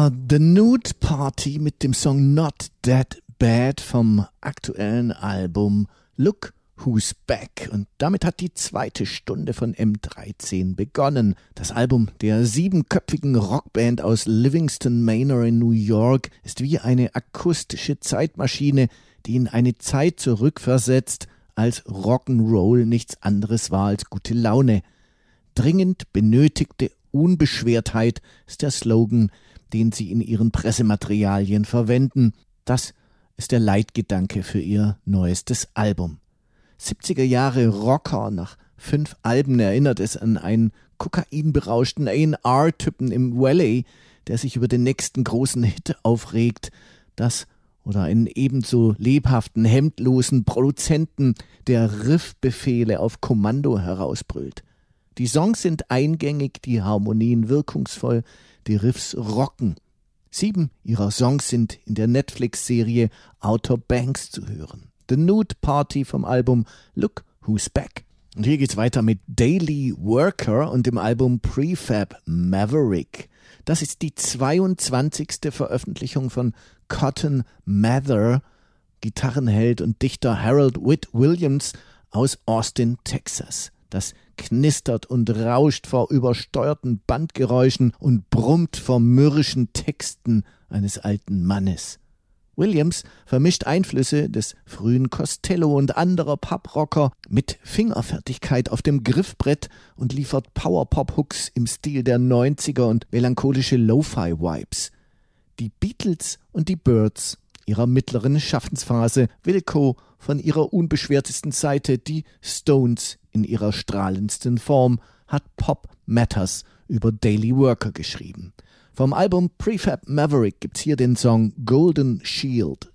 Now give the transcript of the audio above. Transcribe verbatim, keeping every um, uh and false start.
war The Nude Party mit dem Song Not That Bad vom aktuellen Album Look Who's Back. Und damit hat die zweite Stunde von M dreizehn begonnen. Das Album der siebenköpfigen Rockband aus Livingston Manor in New York ist wie eine akustische Zeitmaschine, die in eine Zeit zurückversetzt, als Rock'n'Roll nichts anderes war als gute Laune. Dringend benötigte Unbeschwertheit ist der Slogan, den sie in ihren Pressematerialien verwenden. Das ist der Leitgedanke für ihr neuestes Album. siebziger Jahre Rocker, nach fünf Alben erinnert es an einen kokainberauschten A and R-Typen im Valley, der sich über den nächsten großen Hit aufregt, das oder einen ebenso lebhaften, hemdlosen Produzenten, der Riffbefehle auf Kommando herausbrüllt. Die Songs sind eingängig, die Harmonien wirkungsvoll, die Riffs rocken. Sieben ihrer Songs sind in der Netflix-Serie Outer Banks zu hören. The Nude Party vom Album Look Who's Back. Und hier geht's weiter mit Daily Worker und dem Album Prefab Maverick. Das ist die zweiundzwanzigste Veröffentlichung von Cotton Mather, Gitarrenheld und Dichter Harold Witt Williams aus Austin, Texas. Das knistert und rauscht vor übersteuerten Bandgeräuschen und brummt vor mürrischen Texten eines alten Mannes. Williams vermischt Einflüsse des frühen Costello und anderer Pub-Rocker mit Fingerfertigkeit auf dem Griffbrett und liefert Power-Pop-Hooks im Stil der neunziger und melancholische Lo-Fi-Vibes. Die Beatles und die Byrds ihrer mittleren Schaffensphase, Wilco von ihrer unbeschwertesten Seite, die Stones in ihrer strahlendsten Form, hat Pop Matters über Daily Worker geschrieben. Vom Album Prefab Maverick gibt's hier den Song Golden Shield.